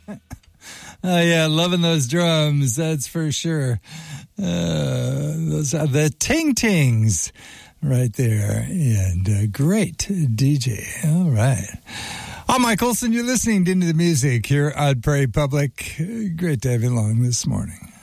Oh, yeah, loving those drums, that's for sure. Those are the ting-tings right there. And great DJ. All right. I'm Mike Olson. You're listening to Into the Music here on Prairie Public. Great to have you along this morning.